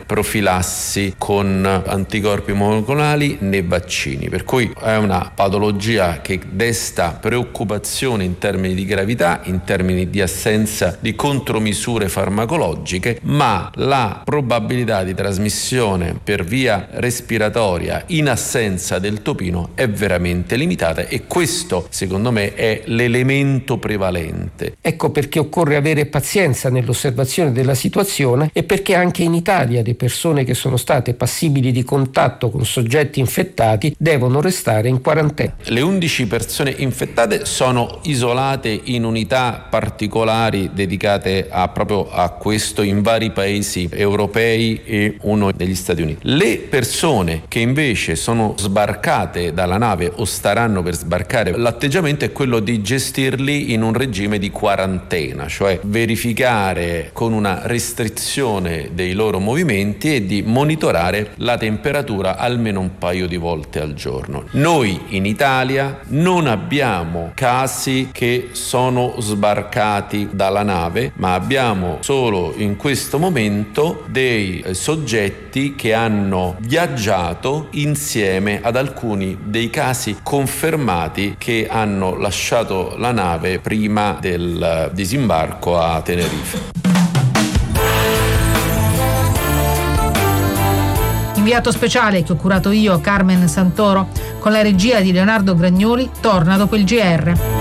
profilassi con anticorpi monoclonali né vaccini, per cui è una patologia che desta preoccupazione in termini di gravità, in termini di assenza di contromisure farmacologiche, ma la probabilità di trasmissione per via respiratoria in assenza del topino è veramente limitata, e questo secondo me è l'elemento prevalente. Ecco perché occorre avere pazienza nell'osservazione della situazione, e perché anche in Italia le persone che sono state passibili di contatto con soggetti infettati devono restare in quarantena. Le 11 persone infettate sono isolate in unità particolari dedicate proprio a questo in vari paesi europei e uno negli Stati Uniti. Le persone che invece sono sbarcate dalla nave o staranno per sbarcare, l'atteggiamento è quello di gestirli in un regime di quarantena, cioè verificare con una restrizione dei loro movimenti e di monitorare la temperatura almeno un paio di volte al giorno. Noi in Italia non abbiamo casi che sono sbarcati dalla nave, ma abbiamo solo in questo momento dei soggetti che hanno viaggiato insieme ad alcuni dei casi confermati che hanno lasciato la nave prima del disembarco a Tenerife. Inviato speciale che ho curato io, Carmen Santoro, con la regia di Leonardo Gragnoli, torna dopo il GR.